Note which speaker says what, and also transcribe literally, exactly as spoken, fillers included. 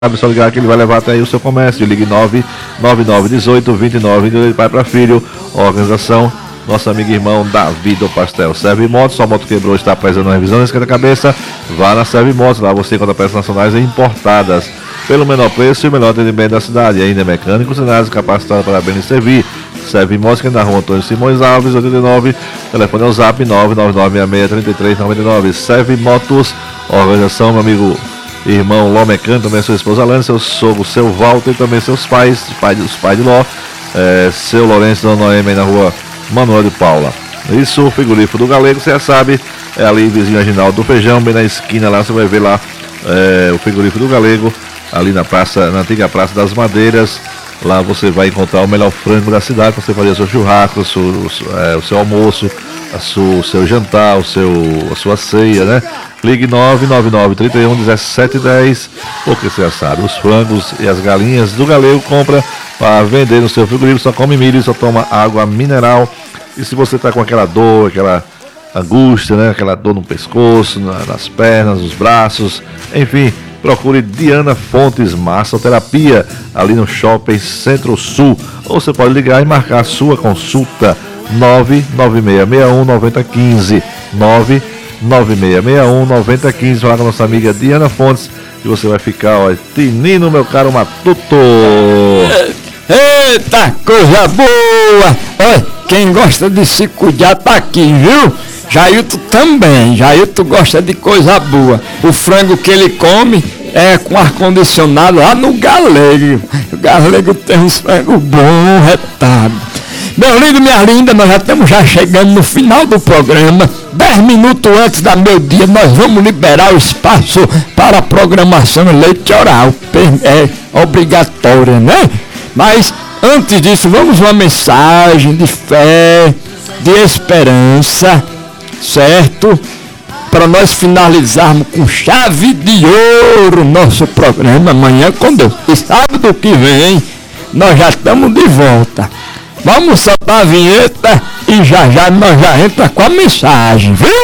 Speaker 1: Sabe, só ligar que ele vai levar até aí o seu comércio. Ligue nove nove nove um oito, dois nove, de pai para filho. Organização, nosso amigo e irmão Davi do Pastel. Serve Motos, sua moto quebrou, está precisando uma revisão, esquenta a cabeça, vá na Serve Motos, lá você encontra peças nacionais e importadas pelo menor preço e o melhor atendimento da cidade. E ainda é mecânico, cenários capacitados para bem lhe servir. Serve Motos, que é na rua Antônio Simões Alves, oitenta e nove, telefone é o zap nove nove nove seis seis três três nove nove. Serve Motos, organização, meu amigo irmão Ló Mecânico, também sua esposa Alane, seu sogro, seu Walter, e também seus pais, pai, os pais de Ló, é, seu Lourenço, dona Noemi, na rua Manuel de Paula. Isso, o frigorífico do Galego, você já sabe, é ali vizinho Aginaldo do Feijão, bem na esquina lá, você vai ver lá é, o frigorífico do Galego, ali na praça, na antiga Praça das Madeiras. Lá você vai encontrar o melhor frango da cidade para você fazer o seu churrasco, o seu, o, é, o seu almoço, a sua, o seu jantar, o seu, a sua ceia, né? Ligue nove nove nove, trinta e um, dezessete dez, porque você já sabe, os frangos e as galinhas do Galego compra para vender no seu frigorífico, só come milho e só toma água mineral. E se você está com aquela dor, aquela angústia, né? Aquela dor no pescoço, na, nas pernas, nos braços, enfim, procure Diana Fontes Massoterapia, ali no Shopping Centro-Sul. Ou você pode ligar e marcar a sua consulta, nove nove seis seis um, nove zero um cinco, nove nove seis seis um, nove zero um cinco. Fala com a nossa amiga Diana Fontes, e você vai ficar, ó, tinino, meu caro Matuto.
Speaker 2: Eita, coisa boa! Olha, quem gosta de se cuidar tá aqui, viu? Jailton também, Jailton gosta de coisa boa. O frango que ele come é com ar-condicionado lá no Galego. O Galego tem uns frangos bons, retado. Meu lindo, minha linda, nós já estamos já chegando no final do programa. Dez minutos antes da meio-dia, nós vamos liberar o espaço para a programação eleitoral. É obrigatória, né? Mas, antes disso, vamos uma mensagem de fé, de esperança, certo? Para nós finalizarmos com chave de ouro nosso programa amanhã com Deus. E sábado que vem nós já estamos de volta. Vamos soltar a vinheta e já já nós já entra com a mensagem, viu?